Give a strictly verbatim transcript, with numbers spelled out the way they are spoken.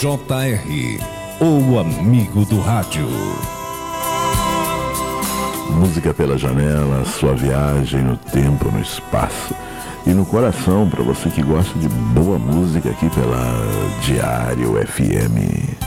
J R, o amigo do rádio. Música pela janela, sua viagem no tempo, no espaço e no coração, para você que gosta de boa música aqui pela Diário F M.